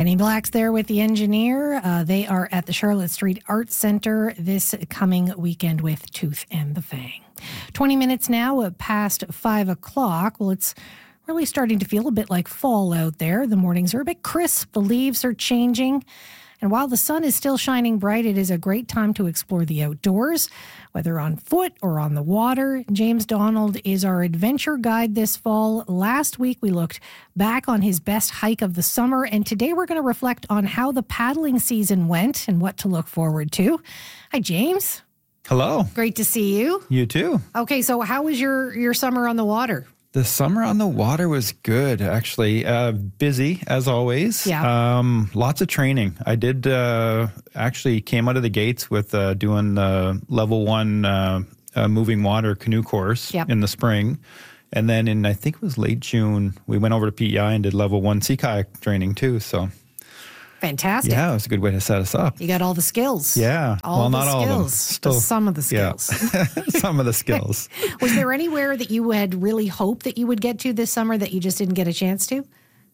Penny Black's there with the engineer. They are at the Charlotte Street Arts Centre this coming weekend with Tooth and the Fang. 20 minutes now past 5 o'clock. Well, it's really starting to feel a bit like fall out there. The mornings are a bit crisp. The leaves are changing. And while the sun is still shining bright, it is a great time to explore the outdoors, whether on foot or on the water. James Donald is our adventure guide this fall. Last week, we looked back on his best hike of the summer, and today we're going to reflect on how the paddling season went and what to look forward to. Hi, James. Hello. Great to see you. You too. Okay, so how was your summer on the water? The summer on the water was good, actually. Busy, as always. Yeah. Lots of training. I did actually came out of the gates with doing the level 1 moving water canoe course in the spring. And then in, I think it was late June, we went over to PEI and did level 1 sea kayak training too. So fantastic. Yeah, it was a good way to set us up. You got all the skills. Yeah. All not skills. All of them. Still, some of the skills. Yeah. Some of the skills. Was there anywhere that you had really hoped that you would get to this summer that you just didn't get a chance to?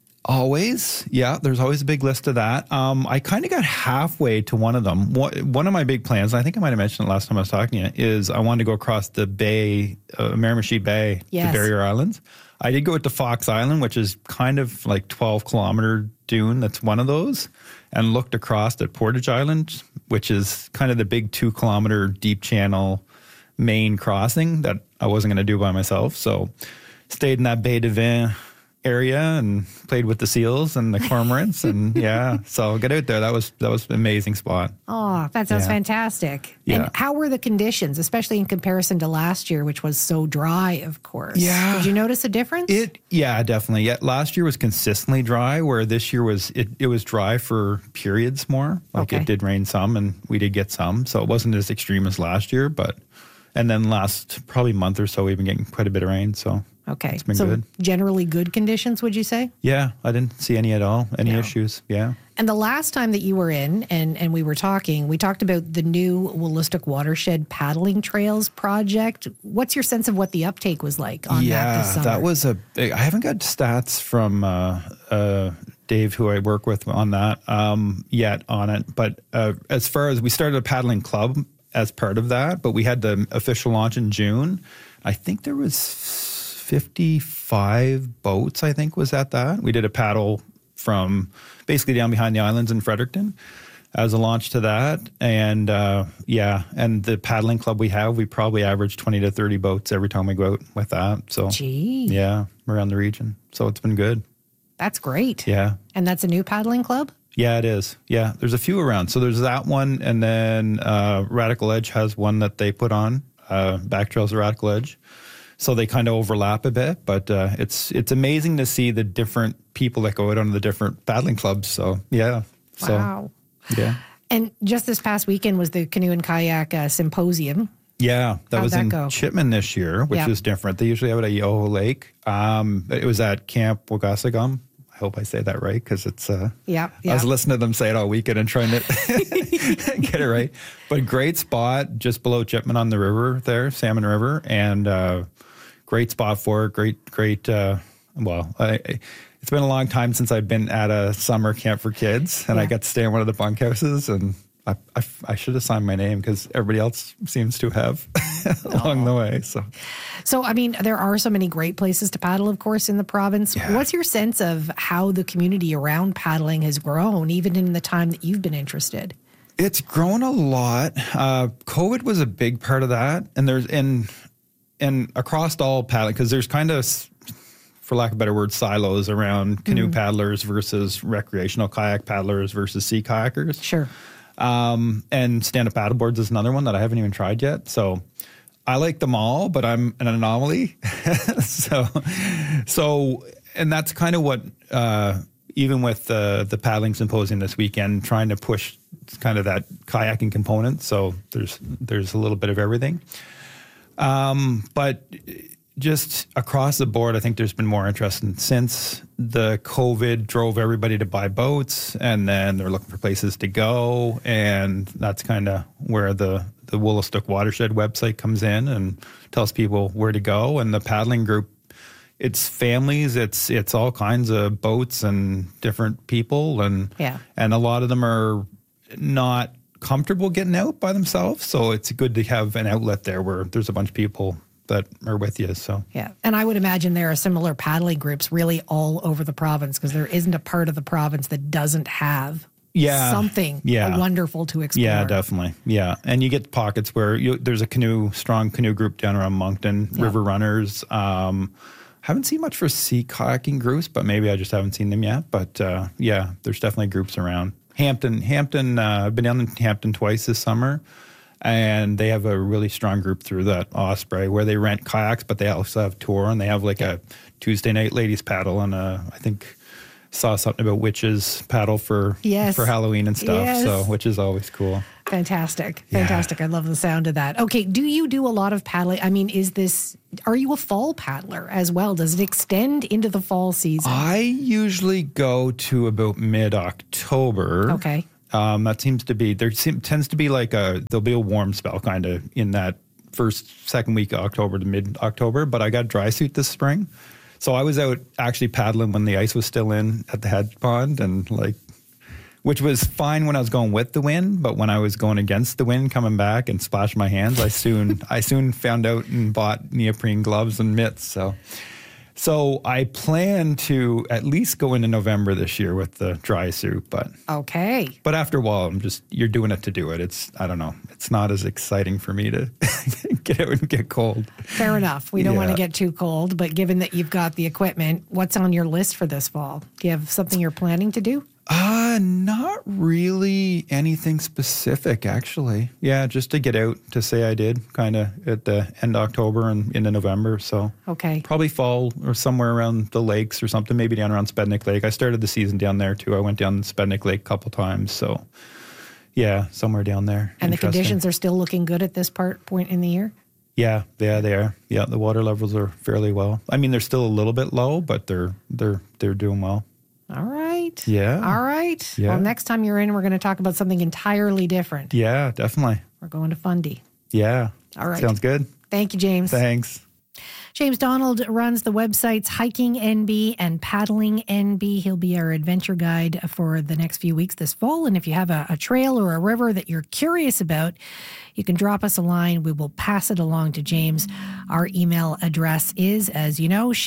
Always. Yeah, there's always a big list of that. I kind of got halfway to one of them. One of my big plans, I think I might have mentioned it last time I was talking to you, is I wanted to go across the bay, Miramichi Bay, the Barrier Islands. I did go to Fox Island, which is kind of like 12-kilometer dune. That's one of those. And looked across at Portage Island, which is kind of the big 2-kilometer deep channel main crossing that I wasn't going to do by myself. So stayed in that Bay de Vin area and played with the seals and the cormorants. And so get out there. That was an amazing spot. Oh, that sounds fantastic. Yeah. And how were the conditions, especially in comparison to last year, which was so dry, of course? Yeah. Did you notice a difference? Yeah, definitely. Yeah, last year was consistently dry, where this year was dry for periods more. Like it did rain some and we did get some. So it wasn't as extreme as last year, and then last probably month or so, we've been getting quite a bit of rain. So it's been good. Generally good conditions, would you say? Yeah, I didn't see any at all, issues. Yeah. And the last time that you were in and we were talking, we talked about the new Willistic Watershed Paddling Trails project. What's your sense of what the uptake was like on that this summer? That was I haven't got stats from Dave, who I work with on that yet on it. But as far as we started a paddling club as part of that, but we had the official launch in June. I think there was 55 boats, I think, was at that. We did a paddle from basically down behind the islands in Fredericton as a launch to that. And and the paddling club we probably average 20 to 30 boats every time we go out with that. So, around the region. So it's been good. That's great. Yeah. And that's a new paddling club? Yeah, it is. Yeah, there's a few around. So there's that one, and then Radical Edge has one that they put on, Back Trails of Radical Edge. So they kind of overlap a bit, but it's amazing to see the different people that go out on the different paddling clubs. So, yeah. Wow. Yeah. And just this past weekend was the Canoe and Kayak Symposium. Yeah, that was in Chipman this year, which is different. They usually have it at Yoho Lake. It was at Camp Wagasagum. I hope I say that right, because it's I was listening to them say it all weekend and trying to get it right. But great spot just below Chipman on the river there, Salmon River, and great spot for it. Great. It's been a long time since I've been at a summer camp for kids, and I got to stay in one of the bunkhouses, and I should have signed my name because everybody else seems to have along the way. So, I mean, there are so many great places to paddle, of course, in the province. Yeah. What's your sense of how the community around paddling has grown, even in the time that you've been interested? It's grown a lot. COVID was a big part of that. And there's and across all paddling, because there's kind of, for lack of a better word, silos around canoe paddlers versus recreational kayak paddlers versus sea kayakers. Sure. And stand-up paddleboards is another one that I haven't even tried yet. So I like them all, but I'm an anomaly. So, and that's kind of what, even with the paddling symposium this weekend, trying to push kind of that kayaking component. So there's a little bit of everything. But just across the board, I think there's been more interest since the COVID drove everybody to buy boats, and then they're looking for places to go. And that's kind of where the Willistic Watershed website comes in and tells people where to go. And the paddling group it's families, it's all kinds of boats and different people, and a lot of them are not comfortable getting out by themselves. So it's good to have an outlet there where there's a bunch of people that are with you. So and I would imagine there are similar paddling groups really all over the province, because there isn't a part of the province that doesn't have something wonderful to explore. Yeah, definitely. Yeah, and you get pockets where there's a strong canoe group down around Moncton, River Runners. Haven't seen much for sea kayaking groups, but maybe I just haven't seen them yet. But there's definitely groups around. Hampton. I've been down in Hampton twice this summer, and they have a really strong group through that Osprey where they rent kayaks, but they also have tour, and they have like a Tuesday night ladies paddle, and I think saw something about witches paddle for Halloween and stuff. So, which is always cool. Fantastic. I love the sound of that. Okay. Do you do a lot of paddling? I mean, are you a fall paddler as well? Does it extend into the fall season? I usually go to about mid-October. Okay. That seems to be, tends to be like there'll be a warm spell kind of in that second week of October to mid-October, but I got a dry suit this spring. So I was out actually paddling when the ice was still in at the head pond, and which was fine when I was going with the wind, but when I was going against the wind coming back and splashing my hands, I soon found out and bought neoprene gloves and mitts. So I plan to at least go into November this year with the dry suit, but after a while, you're doing it to do it. I don't know. It's not as exciting for me to get out and get cold. Fair enough. We don't want to get too cold, but given that you've got the equipment, what's on your list for this fall? Do you have something you're planning to do? Not really anything specific, actually. Yeah, just to get out to say I did kind of at the end of October and into November. So probably fall or somewhere around the lakes or something, maybe down around Spednick Lake. I started the season down there too. I went down Spednick Lake a couple times. So yeah, somewhere down there. And the conditions are still looking good at this point in the year? Yeah, they are. Yeah, the water levels are fairly well. I mean, they're still a little bit low, but they're doing well. All right. Yeah. All right. Yeah. Well, next time you're in, we're going to talk about something entirely different. Yeah, definitely. We're going to Fundy. Yeah. All right. Sounds good. Thank you, James. Thanks. James Donald runs the websites Hiking NB and Paddling NB. He'll be our adventure guide for the next few weeks this fall. And if you have a trail or a river that you're curious about, you can drop us a line. We will pass it along to James. Our email address is, as you know,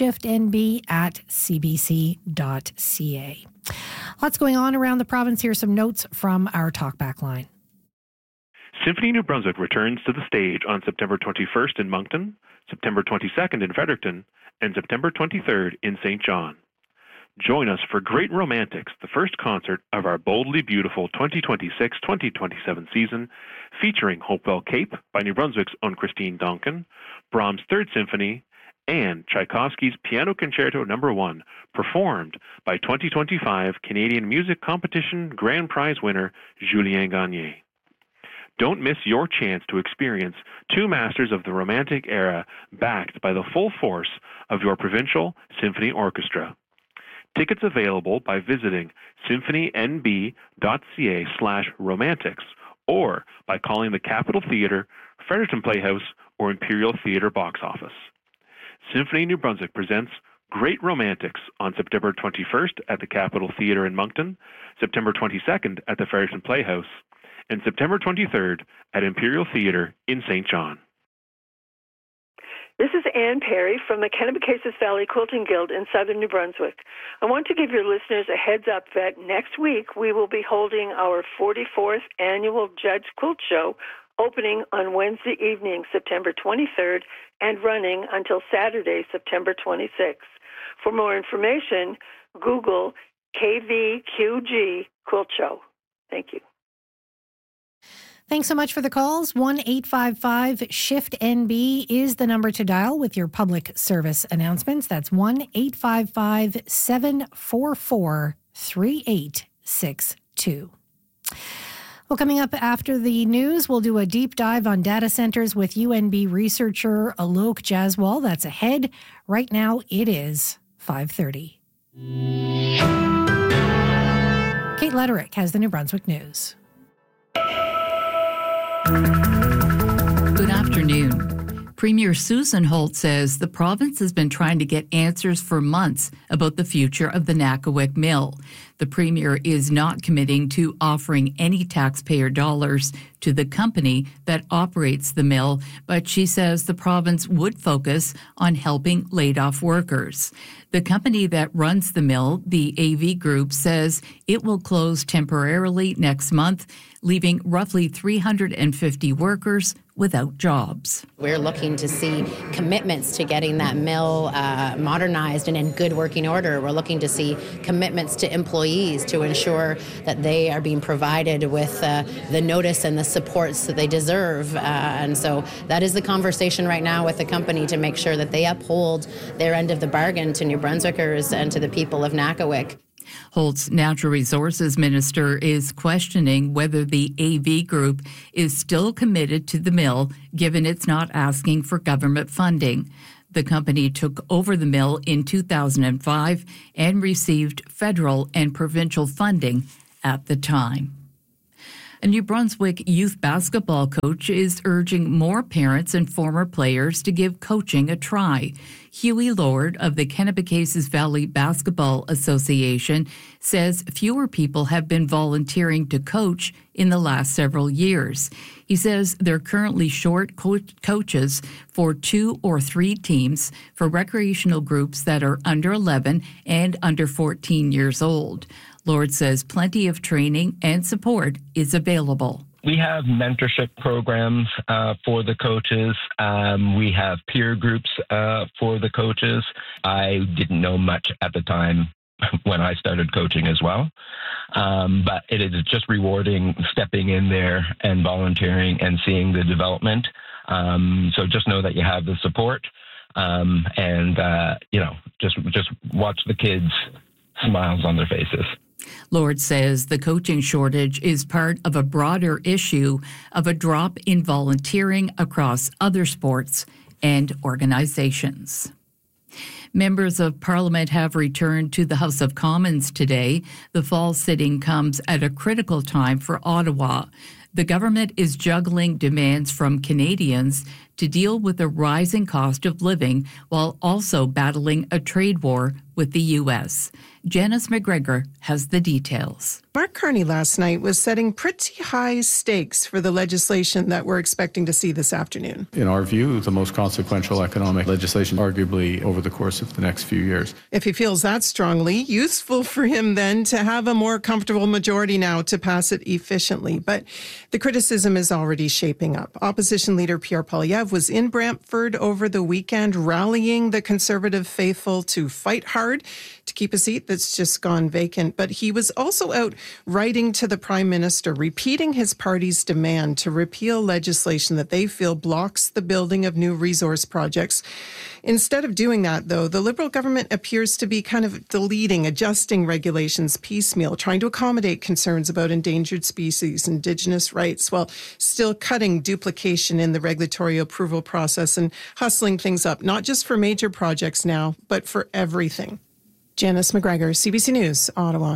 shiftnb@cbc.ca. Lots going on around the province. Here are some notes from our talkback line. Symphony New Brunswick returns to the stage on September 21st in Moncton, September 22nd in Fredericton, and September 23rd in St. John. Join us for Great Romantics, the first concert of our boldly beautiful 2026-2027 season, featuring Hopewell Cape by New Brunswick's own Christine Donkin, Brahms' Third Symphony, and Tchaikovsky's Piano Concerto No. 1, performed by 2025 Canadian Music Competition Grand Prize winner Julien Gagné. Don't miss your chance to experience two masters of the Romantic era backed by the full force of your provincial symphony orchestra. Tickets available by visiting symphonynb.ca/romantics or by calling the Capitol Theatre, Fredericton Playhouse, or Imperial Theatre box office. Symphony New Brunswick presents Great Romantics on September 21st at the Capitol Theatre in Moncton, September 22nd at the Fredericton Playhouse, and September 23rd at Imperial Theatre in St. John. This is Ann Perry from the Kennebecasis Valley Quilting Guild in southern New Brunswick. I want to give your listeners a heads up that next week we will be holding our 44th annual Judge Quilt Show, opening on Wednesday evening, September 23rd, and running until Saturday, September 26th. For more information, Google KVQG Quilt Show. Thank you. Thanks so much for the calls. 1-855-SHIFT-NB is the number to dial with your public service announcements. That's 1-855-744-3862. Well, coming up after the news, we'll do a deep dive on data centers with UNB researcher Alok Jaswal. That's ahead. Right now, it is 5:30. Kate Letterick has the New Brunswick News. Good afternoon. Premier Susan Holt says the province has been trying to get answers for months about the future of the Nakawic Mill. The Premier is not committing to offering any taxpayer dollars to the company that operates the mill, but she says the province would focus on helping laid-off workers. The company that runs the mill, the AV Group, says it will close temporarily next month, leaving roughly 350 workers without jobs. We're looking to see commitments to getting that mill modernized and in good working order. We're looking to see commitments to employees to ensure that they are being provided with the notice and the supports that they deserve. And so that is the conversation right now with the company to make sure that they uphold their end of the bargain to New Brunswickers and to the people of Nakawic. Holt's Natural Resources Minister is questioning whether the AV Group is still committed to the mill, given it's not asking for government funding. The company took over the mill in 2005 and received federal and provincial funding at the time. A New Brunswick youth basketball coach is urging more parents and former players to give coaching a try. Huey Lord of the Kennebecasis Valley Basketball Association says fewer people have been volunteering to coach in the last several years. He says they're currently short coaches for 2 or 3 teams for recreational groups that are under 11 and under 14 years old. Lord says plenty of training and support is available. We have mentorship programs for the coaches. We have peer groups for the coaches. I didn't know much at the time when I started coaching as well. But it is just rewarding stepping in there and volunteering and seeing the development. So just know that you have the support and just watch the kids' smiles on their faces. Lord says the coaching shortage is part of a broader issue of a drop in volunteering across other sports and organizations. Members of Parliament have returned to the House of Commons today. The fall sitting comes at a critical time for Ottawa. The government is juggling demands from Canadians to deal with the rising cost of living while also battling a trade war with the U.S. Janice McGregor has the details. Mark Carney last night was setting pretty high stakes for the legislation that we're expecting to see this afternoon. In our view, the most consequential economic legislation, arguably over the course of the next few years. If he feels that strongly, useful for him then to have a more comfortable majority now to pass it efficiently. But the criticism is already shaping up. Opposition leader Pierre Poilievre was in Brantford over the weekend, rallying the Conservative faithful to fight hard to keep a seat that's just gone vacant. But he was also out writing to the Prime Minister, repeating his party's demand to repeal legislation that they feel blocks the building of new resource projects. Instead of doing that, though, the Liberal government appears to be kind of deleting, adjusting regulations piecemeal, trying to accommodate concerns about endangered species, Indigenous rights, while still cutting duplication in the regulatory approval process and hustling things up, not just for major projects now, but for everything. Janice McGregor, CBC News, Ottawa.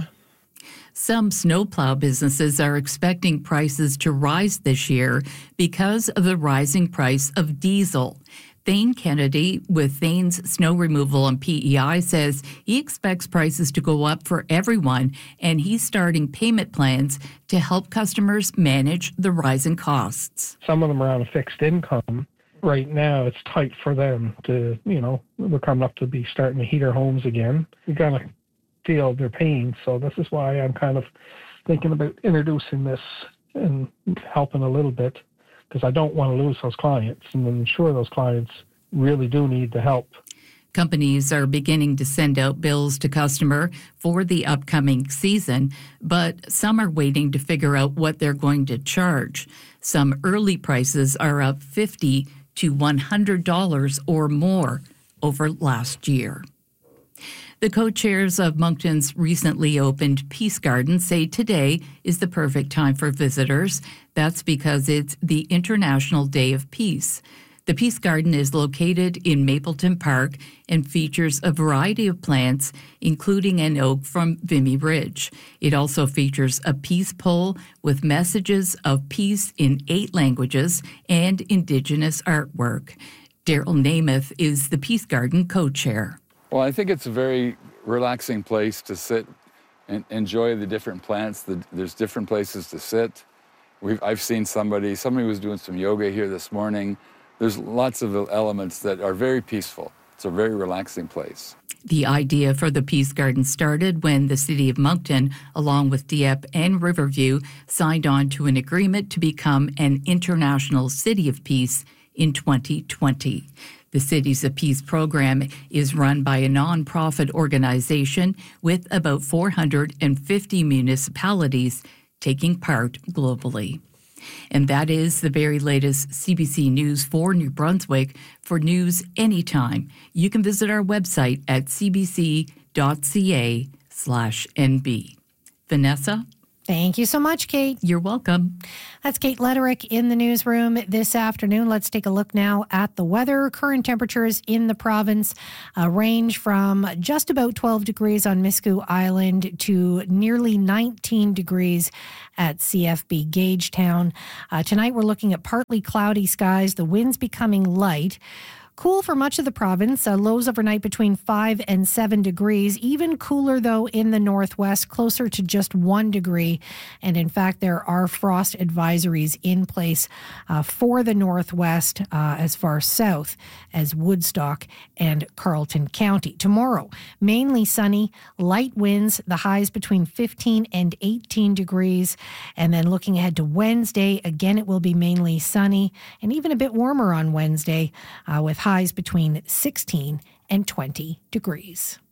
Some snowplow businesses are expecting prices to rise this year because of the rising price of diesel. Thane Kennedy with Thane's Snow Removal and PEI says he expects prices to go up for everyone, and he's starting payment plans to help customers manage the rising costs. Some of them are on a fixed income. Right now, it's tight for them to, we're coming up to be starting to heat our homes again. We got to feel their pain. So this is why I'm kind of thinking about introducing this and helping a little bit, because I don't want to lose those clients, and I'm sure those clients really do need the help. Companies are beginning to send out bills to customer for the upcoming season, but some are waiting to figure out what they're going to charge. Some early prices are up $50 to $100 or more over last year. The co-chairs of Moncton's recently opened Peace Garden say today is the perfect time for visitors. That's because it's the International Day of Peace. The Peace Garden is located in Mapleton Park and features a variety of plants, including an oak from Vimy Ridge. It also features a peace pole with messages of peace in 8 languages and Indigenous artwork. Daryl Namath is the Peace Garden co-chair. Well, I think it's a very relaxing place to sit and enjoy the different plants. There's different places to sit. I've seen somebody was doing some yoga here this morning. There's lots of elements that are very peaceful. It's a very relaxing place. The idea for the Peace Garden started when the City of Moncton, along with Dieppe and Riverview, signed on to an agreement to become an International City of Peace in 2020. The Cities of Peace program is run by a nonprofit organization with about 450 municipalities taking part globally. And that is the very latest CBC News for New Brunswick. For news anytime, you can visit our website at cbc.ca/NB. Vanessa? Thank you so much, Kate. You're welcome. That's Kate Lederick in the newsroom this afternoon. Let's take a look now at the weather. Current temperatures in the province range from just about 12 degrees on Miscou Island to nearly 19 degrees at CFB Gagetown. Tonight we're looking at partly cloudy skies, the winds becoming light. Cool for much of the province. Lows overnight between 5 and 7 degrees. Even cooler, though, in the northwest, closer to just 1 degree. And in fact, there are frost advisories in place for the northwest as far south as Woodstock and Carleton County. Tomorrow, mainly sunny, light winds, the highs between 15 and 18 degrees. And then looking ahead to Wednesday, again, it will be mainly sunny and even a bit warmer on Wednesday with highs between 16 and 20 degrees.